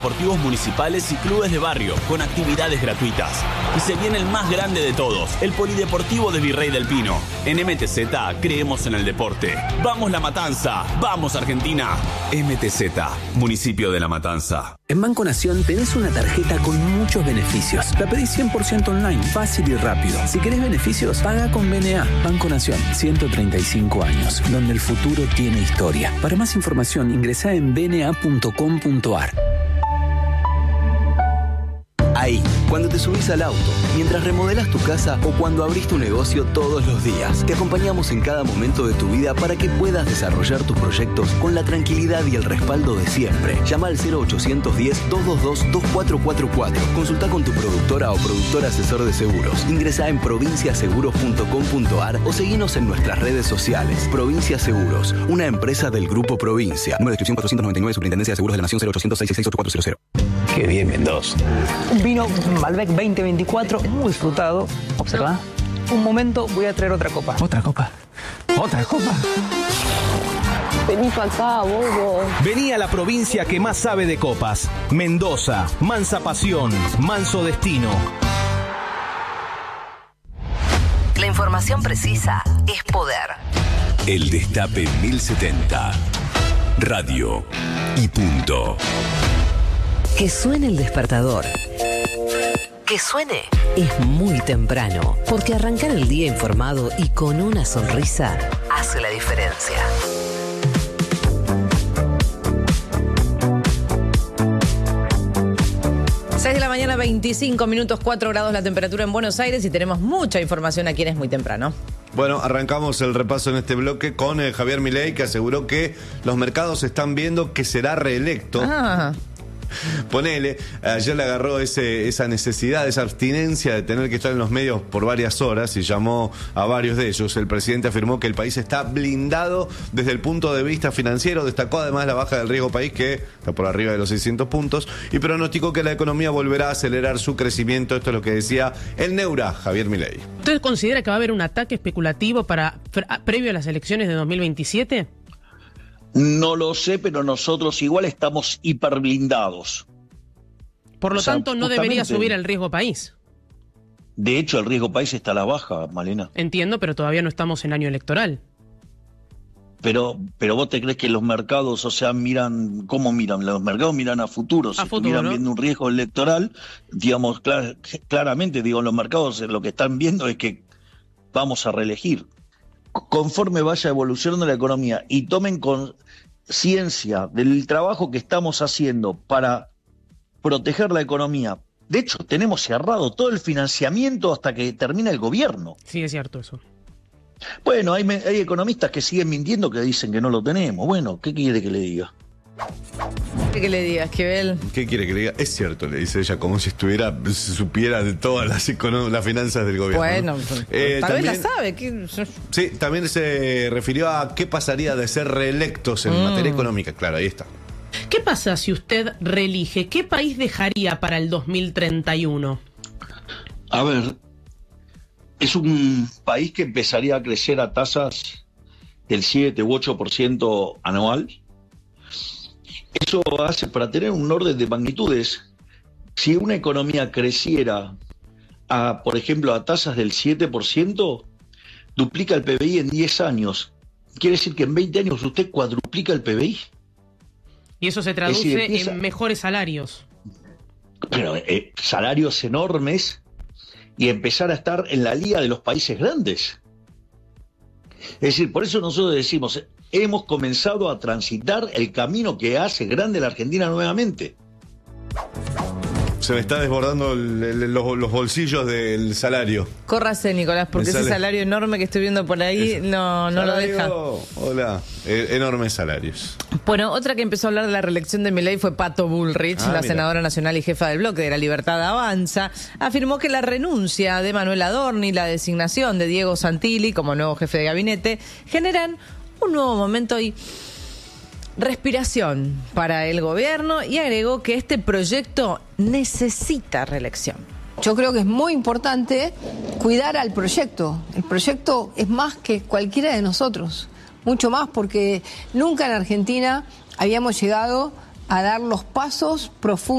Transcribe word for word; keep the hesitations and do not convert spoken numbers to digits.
Deportivos municipales y clubes de barrio, con actividades gratuitas. Y se viene el más grande de todos, el Polideportivo de Virrey del Pino. En M T Z creemos en el deporte. ¡Vamos La Matanza! ¡Vamos Argentina! M T Z, municipio de La Matanza. En Banco Nación tenés una tarjeta con muchos beneficios. La pedís cien por ciento online, fácil y rápido. Si querés beneficios, paga con B N A. Banco Nación, ciento treinta y cinco años, donde el futuro tiene historia. Para más información, ingresá en b n a punto com punto a r. Ahí, cuando te subís al auto, mientras remodelás tu casa o cuando abrís tu negocio todos los días. Te acompañamos en cada momento de tu vida para que puedas desarrollar tus proyectos con la tranquilidad y el respaldo de siempre. Llama al cero ochocientos diez, doscientos veintidós, veinticuatro cuarenta y cuatro. Consulta con tu productora o productor asesor de seguros. Ingresá en provincia seguros punto com punto a r o seguinos en nuestras redes sociales. Provincia Seguros, una empresa del Grupo Provincia. Número de inscripción cuatrocientos noventa y nueve, Superintendencia de Seguros de la Nación, cero ochocientos, seiscientos sesenta y seis, ochenta y cuatro cero. Qué bien, Mendoza. Un vino Malbec veinte veinticuatro, muy disfrutado. Observa. Un momento, voy a traer otra copa. ¿Otra copa? ¿Otra copa? Vení para acá, bobo. Vení a la provincia que más sabe de copas. Mendoza, mansa pasión, manso destino. La información precisa es poder. El Destape mil setenta. Radio y punto. Que suene el despertador. Que suene es muy temprano, porque arrancar el día informado y con una sonrisa hace la diferencia. seis de la mañana, veinticinco minutos, cuatro grados la temperatura en Buenos Aires y tenemos mucha información aquí en Es Muy Temprano. Bueno, arrancamos el repaso en este bloque con eh, Javier Milei, que aseguró que los mercados están viendo que será reelecto. Ah. Ponele, ayer le agarró ese, esa necesidad, esa abstinencia de tener que estar en los medios por varias horas y llamó a varios de ellos. El presidente afirmó que el país está blindado desde el punto de vista financiero, destacó además la baja del riesgo país, que está por arriba de los seiscientos puntos, y pronosticó que la economía volverá a acelerar su crecimiento. Esto es lo que decía el Neura, Javier Milei. ¿Usted considera que va a haber un ataque especulativo para previo a las elecciones de dos mil veintisiete? No lo sé, pero nosotros igual estamos hiperblindados. Por lo o sea, tanto, no debería subir el riesgo país. De hecho, el riesgo país está a la baja, Malena. Entiendo, pero todavía no estamos en año electoral. Pero, pero vos te crees que los mercados, o sea, miran, ¿cómo miran? Los mercados miran a futuro. Si a futuro, miran ¿no? viendo un riesgo electoral, digamos, clar, claramente, digo, los mercados lo que están viendo es que vamos a reelegir. Conforme vaya evolucionando la economía y tomen conciencia del trabajo que estamos haciendo para proteger la economía. De hecho, tenemos cerrado todo el financiamiento hasta que termine el gobierno. Sí, es cierto eso. Bueno, hay, hay economistas que siguen mintiendo, que dicen que no lo tenemos. Bueno, ¿qué quiere que le diga? ¿Qué le digas, Esquivel? ¿Qué quiere que le diga? Es cierto, le dice ella, como si estuviera, supiera de todas las, las finanzas del gobierno. Bueno, eh, tal también, vez la sabe. ¿Qué? Sí, también se refirió a qué pasaría de ser reelectos en mm. materia económica. Claro, ahí está. ¿Qué pasa si usted reelige? ¿Qué país dejaría para el dos mil treinta y uno? A ver, es un país que empezaría a crecer a tasas del siete u ocho por ciento anual. Eso hace, para tener un orden de magnitudes, si una economía creciera, a, por ejemplo, a tasas del siete por ciento, duplica el P B I en diez años. Quiere decir que en veinte años usted cuadruplica el P B I. Y eso se traduce decir, empieza... en mejores salarios. Pero eh, salarios enormes y empezar a estar en la liga de los países grandes. Es decir, por eso nosotros decimos... Hemos comenzado a transitar el camino que hace grande la Argentina nuevamente. Se me está desbordando el, el, los, los bolsillos del salario. Córrase, Nicolás, porque ese salario enorme que estoy viendo por ahí es, no, no lo deja. Hola, eh, enormes salarios. Bueno, otra que empezó a hablar de la reelección de Milei fue Pato Bullrich, ah, la mira. senadora nacional y jefa del bloque de La Libertad Avanza. Afirmó que la renuncia de Manuel Adorni y la designación de Diego Santilli como nuevo jefe de gabinete generan un nuevo momento y respiración para el gobierno, y agregó que este proyecto necesita reelección. Yo creo que es muy importante cuidar al proyecto. El proyecto es más que cualquiera de nosotros, mucho más, porque nunca en Argentina habíamos llegado a dar los pasos profundos